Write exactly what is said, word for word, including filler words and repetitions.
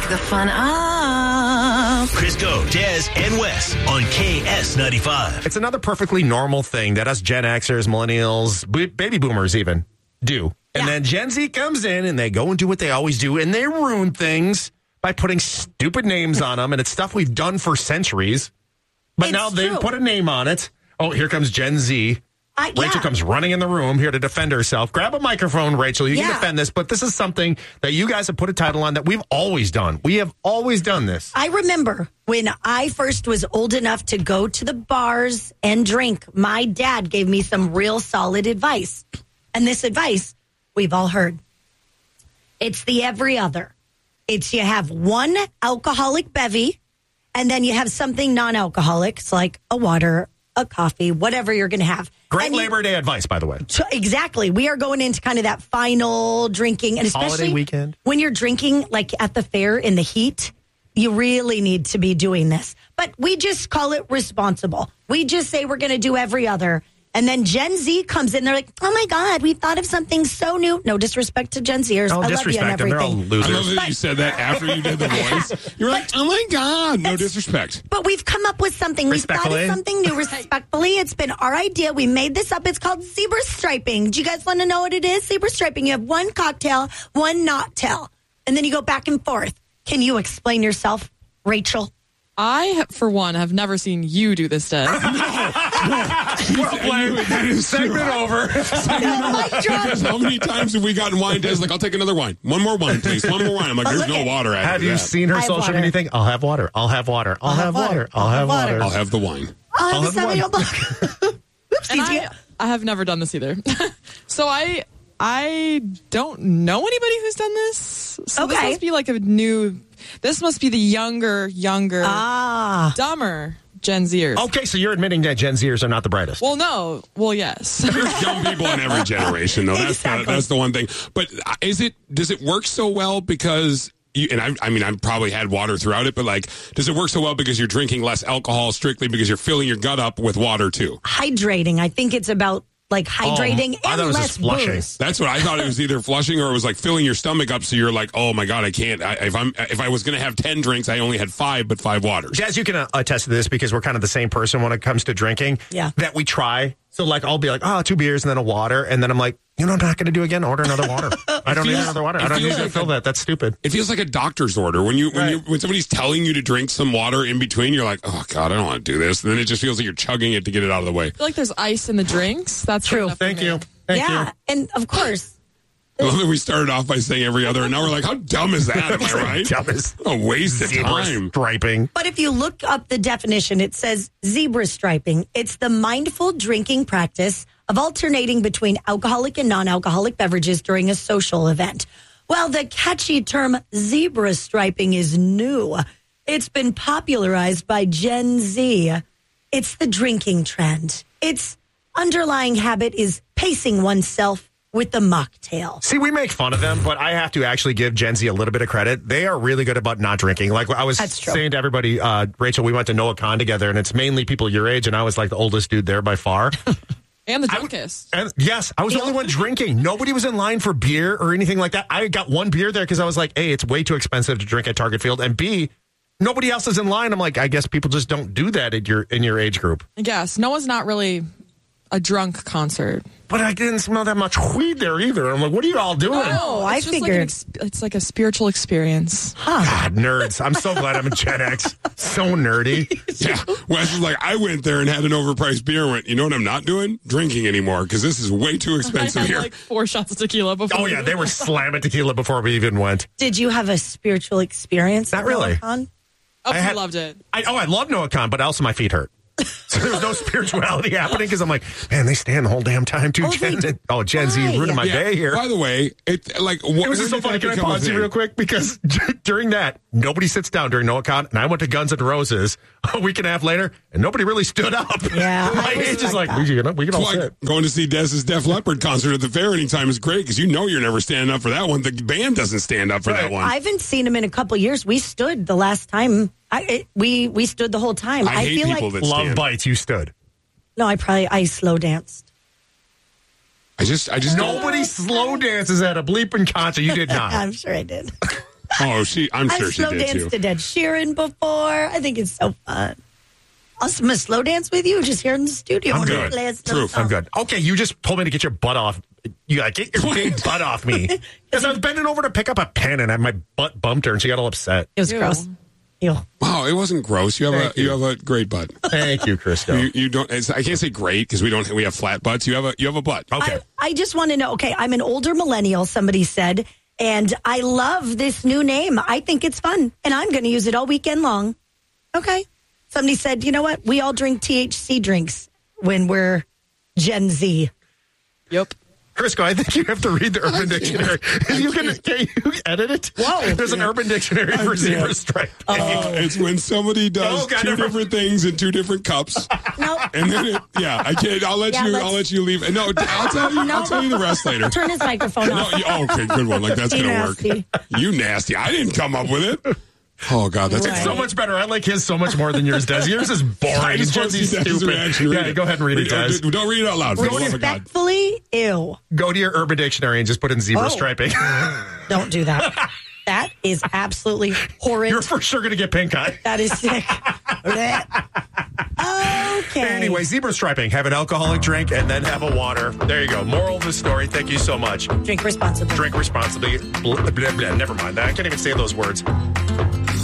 the fun up. Crisco, Des, and Wes on K S ninety-five. It's another perfectly normal thing that us Gen Xers, millennials, b- baby boomers even do. And Yeah. then Gen Z comes in and they go and do what they always do, and they ruin things by putting stupid names on them, and it's stuff we've done for centuries. But It's now they've true. put a name on it. Oh, here comes Gen Z. I, Rachel yeah. comes running in the room here to defend herself. Grab a microphone, Rachel. You Yeah. can defend this, but this is something that you guys have put a title on that we've always done. We have always done this. I remember when I first was old enough to go to the bars and drink, my dad gave me some real solid advice. And this advice we've all heard. It's the every other. It's you have one alcoholic bevy, and then you have something non-alcoholic. It's like a water, a coffee, whatever you're going to have. Great And you- Labor Day advice, by the way. So- Exactly. We are going into kind of that final drinking, and especially Holiday weekend. when you're drinking like at the fair in the heat, you really need to be doing this. But we just call it responsible. We just say we're going to do every other. And then Gen Z comes in. They're like, oh, my God, we thought of something so new. No disrespect to Gen Zers. Oh, I love you and disrespect them. They're all everything. losers. I love that you said that after you did the voice. You were like, oh my God, no disrespect. But we've come up with something. We've thought Respectfully. of something new. Respectfully, it's been our idea. We made this up. It's called zebra striping. Do you guys want to know what it is? Zebra striping. You have one cocktail, one not-tail, and then you go back and forth. Can you explain yourself, Rachel? I, for one, have never seen you do this, Des. Well played. That is Segment true. over. Because how many times have we gotten wine? Des like, I'll take another wine. One more wine, please. One more wine. I'm like, there's no water after Have you that. seen her I have social water. media thing? I'll have water. I'll have water. I'll, have, water. I'll have water. I'll have the wine. I'll I'll have a have seven-year-old block. And Oopsies. I, yeah. I have never done this either. So I I don't know anybody who's done this. So this Okay. must be like a new, this must be the younger, younger, Ah. dumber Gen Zers. Okay, so you're admitting that Gen Zers are not the brightest. Well, no. Well, yes. There's dumb people in every generation, though. That's the, Exactly. that's the one thing. But uh, is it? Does it work so well because? You, and I, I mean, I've probably had water throughout it, but like, does it work so well because you're drinking less alcohol strictly because you're filling your gut up with water too? Hydrating. I think it's about like hydrating I thought and it was less just flushing. booze. That's what I thought. It was either flushing or it was like filling your stomach up. So you're like, oh my God, I can't. I, if I'm if I was going to have ten drinks, I only had five, but five waters. Jazz, you can uh, attest to this because we're kind of the same person when it comes to drinking. Yeah. That we try. So, like, I'll be like, oh, two beers and then a water. And then I'm like, you know, I'm not going to do again. Order another water. I don't need feels- another water. I it don't need feels to like fill a- that. That's stupid. It feels like a doctor's order when you when Right. you when somebody's telling you to drink some water in between. You're like, oh God, I don't want to do this. And then it just feels like you're chugging it to get it out of the way. I feel like there's ice in the drinks. That's True. enough for Thank me. you. Thank yeah. you. And of course, I love that we started off by saying every other, and now we're like, how dumb is that? Am I right? Dumbest. A waste of Zebra time. striping. but if you look up the definition, it says zebra striping. It's the mindful drinking practice of alternating between alcoholic and non-alcoholic beverages during a social event. Well, the catchy term zebra striping is new. It's been popularized by Gen Z. It's the drinking trend. Its underlying habit is pacing oneself with the mocktail. See, we make fun of them, but I have to actually give Gen Z a little bit of credit. They are really good about not drinking. Like I was That's true. saying to everybody, uh, Rachel, we went to Noah Con together, and it's mainly people your age, and I was like the oldest dude there by far. And the I would- drunkest. And yes, I was the only one drinking. Nobody was in line for beer or anything like that. I got one beer there because I was like, A, it's way too expensive to drink at Target Field, and B, nobody else is in line. I'm like, I guess people just don't do that in your in your age group. I guess. Noah's not really a drunk concert. But I didn't smell that much weed there either. I'm like, what are you all doing? Oh, I it's just like figured. an ex- it's like a spiritual experience. God, nerds. I'm so glad I'm a Gen X. So nerdy. Yeah. Wes is like, I went there and had an overpriced beer and went, you know what I'm not doing? Drinking anymore because this is way too I expensive had here. like four shots of tequila before. Oh, yeah, they were slamming tequila before we even went. Did you have a spiritual experience? Not at really. NoahCon? Oh, I I had- loved it. I, oh, I love NoahCon, but also my feet hurt. So there was no spirituality happening because I'm like, man, they stand the whole damn time too. Oh, Gen, they do. oh, Gen Z Why? ruining my Yeah. day here. By the way, it like what, It was just so funny. Can I pause you real quick? Because during that, nobody sits down during NoahCon, and I went to Guns N' Roses a week and a half later, and nobody really stood up. Yeah, I like, was it's just like like, that. we can, we can all It's like sit. going to see Dez's Def Leppard concert at the fair anytime is great because you know you're never standing up for that one. The band doesn't stand up for that Right. one. I haven't seen him in a couple years. We stood the last time. I it, we we stood the whole time. I hate feel people like that Love stand. bites, you stood. no. I probably I slow danced. I just, I just don't. Nobody slow dances at a bleeping concert. You did not. I'm sure I did. Oh, she. I'm sure I've she slow did danced too. to Dead Sheeran before. I think it's so fun. Also, I'm gonna slow dance with you just here in the studio. I'm when we good. play a slow True. song. I'm good. Okay, you just told me to get your butt off. You gotta get your big butt off me. Because I was bending over to pick up a pen and I, my butt bumped her and she got all upset. It was Ew. gross. Ew. Wow, it wasn't gross. You have Thank a you. you. have a great butt. Thank you, Christo. You, you don't. It's, I can't say great because we don't. We have flat butts. You have a you have a butt. Okay. I, I just want to know. Okay, I'm an older millennial. Somebody said, and I love this new name. I think it's fun, and I'm going to use it all weekend long. Okay. Somebody said, you know what? We all drink T H C drinks when we're Gen Z. Yep. Crisco, I think you have to read the Urban Dictionary. You can, can you edit it? Whoa. There's an Urban Dictionary for zebra stripe. Uh, it's when somebody does Oh, God, two never- different things in two different cups, No. and then it, yeah, I can't. I'll let Yeah, you. let's- I'll let you leave. No, I'll tell you. I'll tell you the rest later. Turn his microphone No, off. you, oh, okay, good one. Like that's You gonna nasty. work. You nasty. I didn't come up with it. Oh God, that's Right. So much better. I like his so much more than yours does. Yours is I boring. just Gen want to see Z's Dez's stupid. reaction. Read Yeah, it. go ahead and read it, uh, Des. d- Don't read it out loud. For the love of God. Respectfully, ew. Go to your Urban Dictionary and just put in zebra Oh. striping. Don't do that. That is absolutely horrid. You're for sure going to get pink eye. That is sick. Okay. Anyway, zebra striping. Have an alcoholic drink and then have a water. There you go. Moral of the story. Thank you so much. Drink responsibly. Drink responsibly. Blah, blah, blah. Never mind that. I can't even say those words.